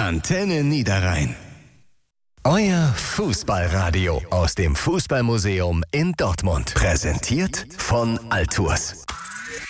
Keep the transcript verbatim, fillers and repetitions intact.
Antenne Niederrhein. Euer Fußballradio aus dem Fußballmuseum in Dortmund. Präsentiert von Altours.